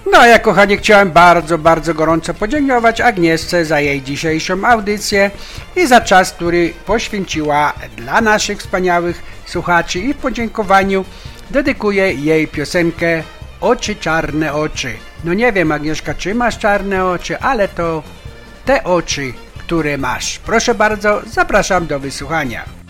No a ja, kochani, chciałem bardzo gorąco podziękować Agnieszce za jej dzisiejszą audycję i za czas, który poświęciła dla naszych wspaniałych słuchaczy, i w podziękowaniu dedykuję jej piosenkę Oczy, czarne oczy. No nie wiem, Agnieszka, czy masz czarne oczy, ale to te oczy, które masz. Proszę bardzo, zapraszam do wysłuchania.